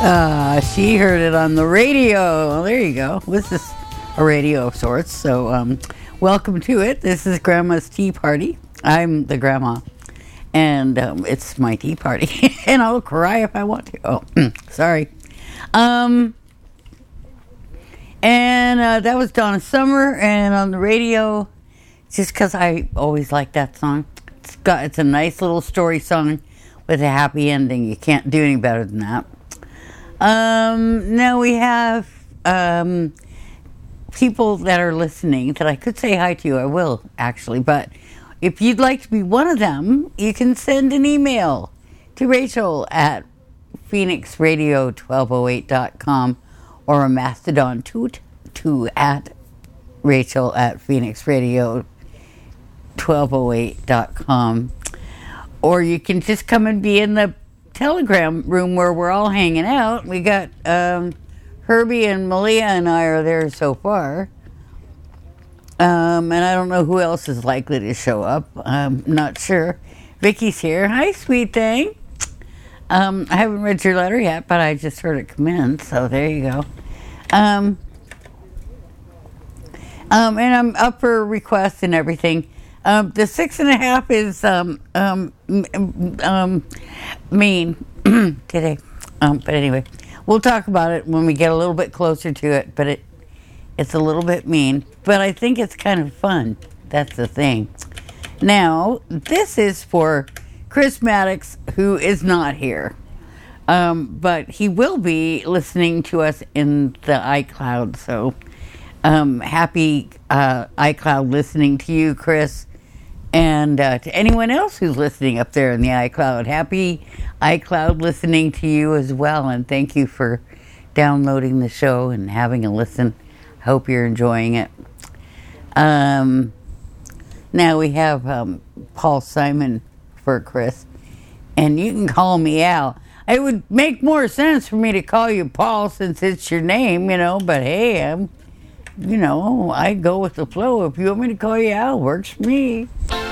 She heard it on the radio. Well, there you go. This is a radio of sorts. So, welcome to it. This is Grandma's Tea Party. I'm the grandma, and it's my tea party. And I'll cry if I want to. Oh, sorry. And that was Donna Summer, and on the radio, just because I always like that song. It's a nice little story song with a happy ending. You can't do any better than that. Now we have people that are listening that I could say hi to. I will, actually. But if you'd like to be one of them, you can send an email to Rachel at phoenixradio1208.com or a Mastodon toot to at Rachel at phoenixradio1208.com. Or you can just come and be in the Telegram room where we're all hanging out. We got Herbie and Malia and I are there so far. And I don't know who else is likely to show up. I'm not sure. Vicky's here. Hi, sweet thing. I haven't read your letter yet, but I just heard it come in, so there you go. And I'm up for requests and everything. The 6.5 is mean today. But anyway, we'll talk about it when we get a little bit closer to it. But it's a little bit mean. But I think it's kind of fun. That's the thing. Now, this is for Chris Maddox, who is not here. But he will be listening to us in the iCloud. So happy iCloud listening to you, Chris. And to anyone else who's listening up there in the iCloud, happy iCloud listening to you as well. And thank you for downloading the show and having a listen. Hope you're enjoying it. Now we have Paul Simon for Chris. And you can call me Al. It would make more sense for me to call you Paul since it's your name, But hey, I go with the flow. If you want me to call you Al, works for me.